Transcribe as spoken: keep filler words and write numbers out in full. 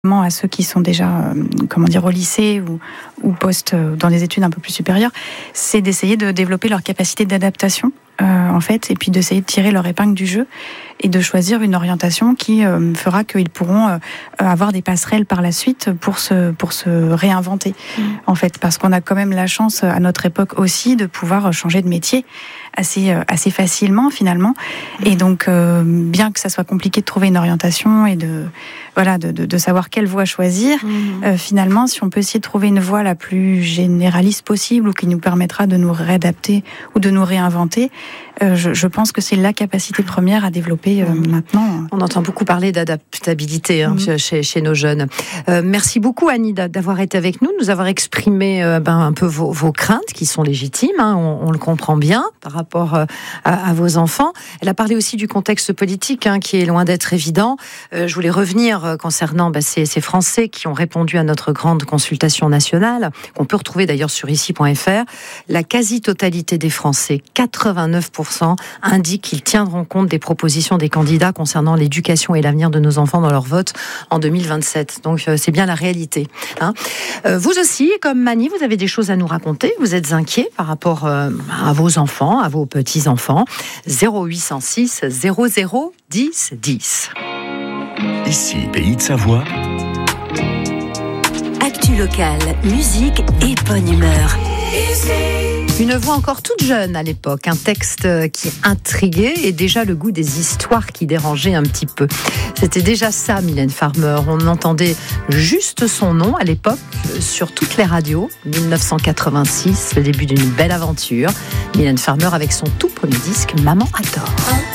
à ceux qui sont déjà, euh, comment dire, au lycée ou, ou post euh, dans des études un peu plus supérieures, c'est d'essayer de développer leur capacité d'adaptation, euh, en fait, et puis d'essayer de tirer leur épingle du jeu et de choisir une orientation qui euh, fera qu'ils pourront euh, avoir des passerelles par la suite pour se, pour se réinventer, mmh. en fait, parce qu'on a quand même la chance à notre époque aussi de pouvoir changer de métier assez, assez facilement finalement, mmh. et donc euh, bien que ça soit compliqué de trouver une orientation et de, voilà, de, de, de savoir quelle voie choisir, mmh. euh, finalement si on peut essayer de trouver une voie la plus généraliste possible ou qui nous permettra de nous réadapter ou de nous réinventer, euh, je, je pense que c'est la capacité première à développer euh, mmh. maintenant. On entend beaucoup parler d'adaptabilité hein, mmh. chez, chez nos jeunes. Euh, merci beaucoup Annie d'avoir été avec nous, de nous avoir exprimé euh, ben, un peu vos, vos craintes qui sont légitimes, hein, on, on le comprend bien par rapport euh, à, à vos enfants. Elle a parlé aussi du contexte politique hein, qui est loin d'être évident. Euh, je voulais revenir euh, concernant ben, ces, ces Français qui ont répondu à notre grande consultation nationale, qu'on peut retrouver d'ailleurs sur ici point f r. La quasi-totalité des Français, quatre-vingt-neuf pour cent, indiquent qu'ils tiendront compte des propositions des candidats concernant l'éducation et l'avenir de nos enfants dans leur vote en deux mille vingt-sept. Donc euh, c'est bien la réalité. Hein. Euh, vous aussi, comme Mani, vous avez des choses à nous raconter. Vous êtes inquiet par rapport euh, à vos enfants, à vos petits-enfants. zéro huit cent six zéro zéro dix dix. Ici, Pays de Savoie. Actu locale, musique et bonne humeur. Une voix encore toute jeune à l'époque, un texte qui intriguait et déjà le goût des histoires qui dérangeait un petit peu. C'était déjà ça, Mylène Farmer. On entendait juste son nom à l'époque sur toutes les radios. dix-neuf cent quatre-vingt-six, le début d'une belle aventure. Mylène Farmer avec son tout premier disque, Maman adore.